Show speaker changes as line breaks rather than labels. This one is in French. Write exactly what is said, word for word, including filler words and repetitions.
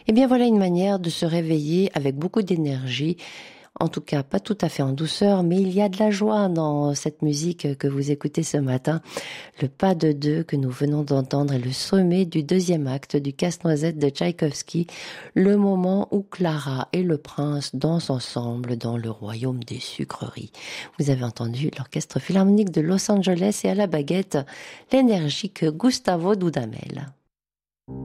Eh bien voilà une manière de se réveiller avec beaucoup d'énergie. En tout cas, pas tout à fait en douceur, mais il y a de la joie dans cette musique que vous écoutez ce matin. Le pas de deux que nous venons d'entendre est le sommet du deuxième acte du Casse-Noisette de Tchaïkovski, le moment où Clara et le prince dansent ensemble dans le royaume des sucreries. Vous avez entendu l'orchestre philharmonique de Los Angeles et à la baguette, l'énergique Gustavo Dudamel.